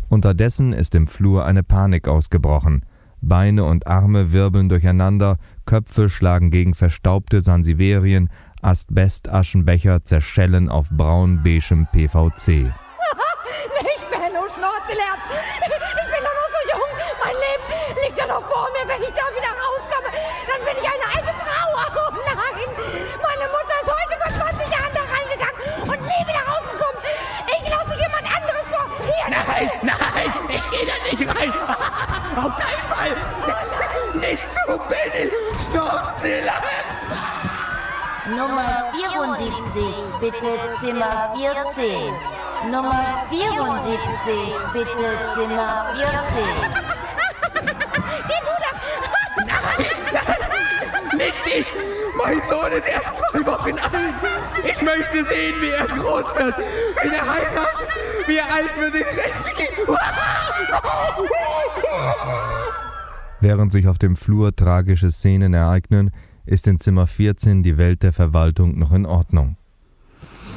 Unterdessen ist im Flur eine Panik ausgebrochen. Beine und Arme wirbeln durcheinander, Köpfe schlagen gegen verstaubte Sansiverien, Asbestaschenbecher zerschellen auf braun-beigem PVC. Ich bin nur Schnurzelherz. Ich bin doch noch so jung. Mein Leben liegt ja noch vor mir. Wenn ich da wieder rauskomme, dann bin ich eine alte Frau. Oh nein. Meine Mutter ist heute vor 20 Jahren da reingegangen und nie wieder rausgekommen. Ich lasse jemand anderes vor. Hier. Nein, ich gehe da nicht rein. Auf keinen Fall. Oh nicht zu Benny. Schnurzelherz. Nummer 74, bitte Zimmer 14. Nummer 74, bitte Zimmer 14. Geh du doch. Nein, nicht ich. Mein Sohn ist erst 2 Wochen alt. Ich möchte sehen, wie er groß wird, wie er heiratet, wie er alt wird in Rente geht. Während sich auf dem Flur tragische Szenen ereignen, ist in Zimmer 14 die Welt der Verwaltung noch in Ordnung.